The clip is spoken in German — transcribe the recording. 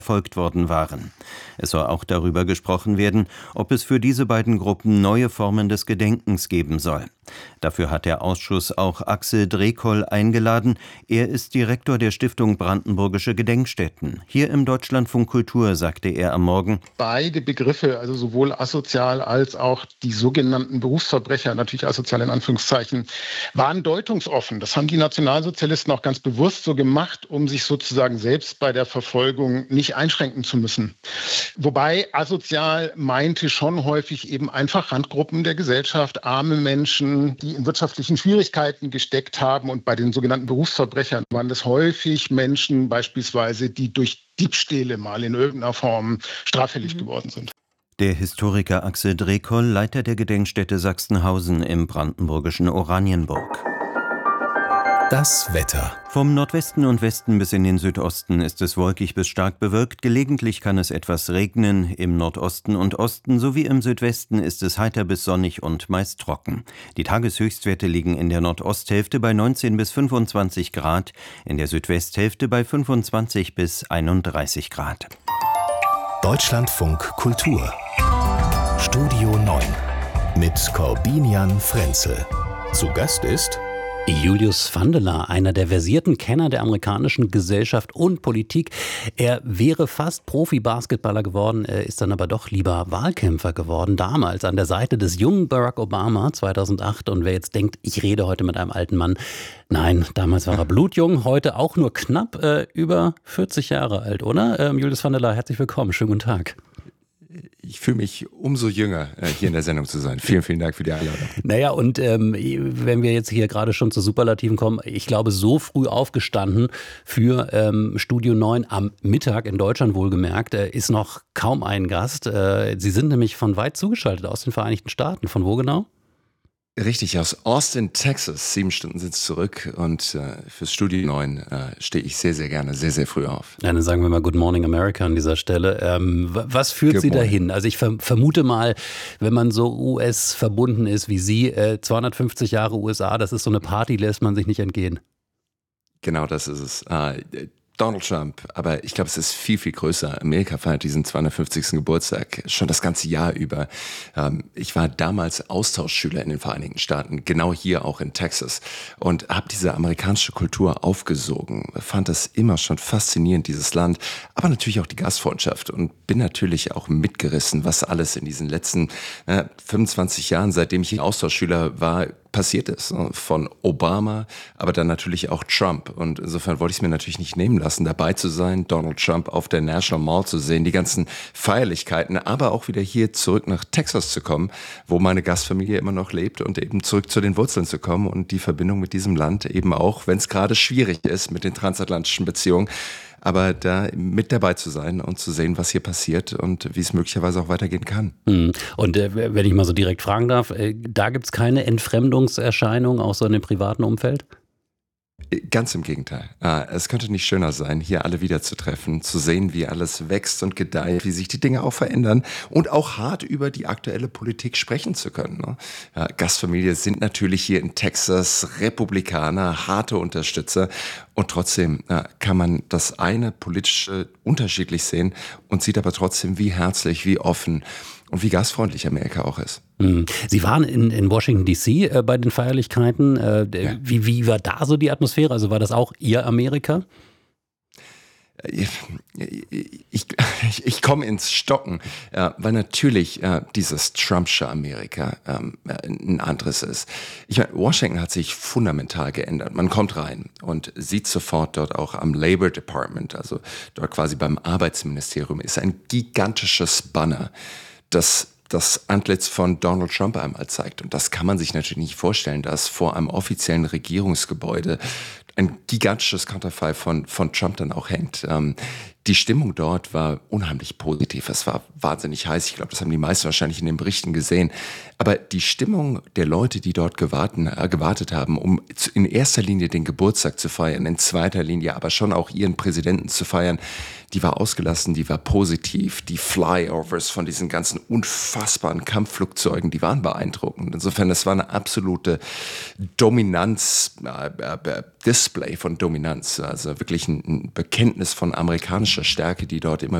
verfolgt worden waren. Es soll auch darüber gesprochen werden, ob es für diese beiden Gruppen neue Formen des Gedenkens geben soll. Dafür hat der Ausschuss auch Axel Drekoll eingeladen. Er ist Direktor der Stiftung Brandenburgische Gedenkstätten. Hier im Deutschlandfunk Kultur sagte er am Morgen: Beide Begriffe, also sowohl asozial als auch die sogenannten Berufsverbrecher, natürlich asozial in Anführungszeichen, waren deutungsoffen. Das haben die Nationalsozialisten auch ganz bewusst so gemacht, um sich sozusagen selbst bei der Verfolgung nicht einschränken zu müssen. Wobei asozial meinte schon häufig eben einfach Randgruppen der Gesellschaft, arme Menschen, die in wirtschaftlichen Schwierigkeiten gesteckt haben. Und bei den sogenannten Berufsverbrechern waren das häufig Menschen beispielsweise, die durch Diebstähle mal in irgendeiner Form straffällig geworden sind. Der Historiker Axel Drekoll, Leiter der Gedenkstätte Sachsenhausen im brandenburgischen Oranienburg. Das Wetter. Vom Nordwesten und Westen bis in den Südosten ist es wolkig bis stark bewölkt. Gelegentlich kann es etwas regnen. Im Nordosten und Osten sowie im Südwesten ist es heiter bis sonnig und meist trocken. Die Tageshöchstwerte liegen in der Nordosthälfte bei 19 bis 25 Grad, in der Südwesthälfte bei 25 bis 31 Grad. Deutschlandfunk Kultur. Studio 9 mit Corbinian Frenzel. Zu Gast ist Julius Vandela, einer der versierten Kenner der amerikanischen Gesellschaft und Politik. Er wäre fast Profi-Basketballer geworden, er ist dann aber doch lieber Wahlkämpfer geworden, damals an der Seite des jungen Barack Obama 2008. Und wer jetzt denkt, ich rede heute mit einem alten Mann, nein, damals war er blutjung, heute auch nur knapp über 40 Jahre alt, oder? Julius Vandela, herzlich willkommen, schönen guten Tag. Ich fühle mich umso jünger, hier in der Sendung zu sein. Vielen, vielen Dank für die Einladung. Naja, und wenn wir jetzt hier gerade schon zu Superlativen kommen, ich glaube, so früh aufgestanden für Studio 9 am Mittag, in Deutschland wohlgemerkt, ist noch kaum ein Gast. Sie sind nämlich von weit zugeschaltet aus den Vereinigten Staaten. Von wo genau? Richtig, aus Austin, Texas. 7 Stunden sind es zurück und fürs Studio 9 stehe ich sehr, sehr gerne, sehr, sehr früh auf. Ja, dann sagen wir mal Good Morning America an dieser Stelle. Was führt Sie dahin? Also ich vermute mal, wenn man so US verbunden ist wie Sie, 250 Jahre USA, das ist so eine Party, lässt man sich nicht entgehen. Genau, das ist es. Donald Trump, aber ich glaube, es ist viel, viel größer. Amerika feiert diesen 250. Geburtstag schon das ganze Jahr über. Ich war damals Austauschschüler in den Vereinigten Staaten, genau hier auch in Texas, und habe diese amerikanische Kultur aufgesogen. Fand das immer schon faszinierend, dieses Land, aber natürlich auch die Gastfreundschaft, und bin natürlich auch mitgerissen, was alles in diesen letzten 25 Jahren, seitdem ich Austauschschüler war, passiert ist. Von Obama, aber dann natürlich auch Trump. Und insofern wollte ich es mir natürlich nicht nehmen lassen, dabei zu sein, Donald Trump auf der National Mall zu sehen, die ganzen Feierlichkeiten, aber auch wieder hier zurück nach Texas zu kommen, wo meine Gastfamilie immer noch lebt, und eben zurück zu den Wurzeln zu kommen und die Verbindung mit diesem Land eben auch, wenn es gerade schwierig ist mit den transatlantischen Beziehungen, aber da mit dabei zu sein und zu sehen, was hier passiert und wie es möglicherweise auch weitergehen kann. Und wenn ich mal so direkt fragen darf, da gibt es keine Entfremdungserscheinung, auch so in dem privaten Umfeld? Ganz im Gegenteil. Es könnte nicht schöner sein, hier alle wiederzutreffen, zu sehen, wie alles wächst und gedeiht, wie sich die Dinge auch verändern und auch hart über die aktuelle Politik sprechen zu können. Gastfamilie sind natürlich hier in Texas Republikaner, harte Unterstützer, und trotzdem kann man das eine politische unterschiedlich sehen und sieht aber trotzdem, wie herzlich, wie offen und wie gastfreundlich Amerika auch ist. Sie waren in Washington D.C. Bei den Feierlichkeiten. Ja. Wie war da so die Atmosphäre? Also war das auch Ihr Amerika? Ich komme ins Stocken, weil natürlich dieses Trumpsche Amerika ein anderes ist. Ich meine, Washington hat sich fundamental geändert. Man kommt rein und sieht sofort dort auch am Labor Department, also dort quasi beim Arbeitsministerium, ist ein gigantisches Banner, das Antlitz von Donald Trump einmal zeigt. Und das kann man sich natürlich nicht vorstellen, dass vor einem offiziellen Regierungsgebäude ein gigantisches Konterfei von Trump dann auch hängt. Die Stimmung dort war unheimlich positiv. Es war wahnsinnig heiß. Ich glaube, das haben die meisten wahrscheinlich in den Berichten gesehen. Aber die Stimmung der Leute, die dort gewartet haben, um in erster Linie den Geburtstag zu feiern, in zweiter Linie aber schon auch ihren Präsidenten zu feiern, die war ausgelassen, die war positiv. Die Flyovers von diesen ganzen unfassbaren Kampfflugzeugen, die waren beeindruckend. Insofern, das war eine absolute Dominanz, Display von Dominanz, also wirklich ein Bekenntnis von amerikanischer Stärke, die dort immer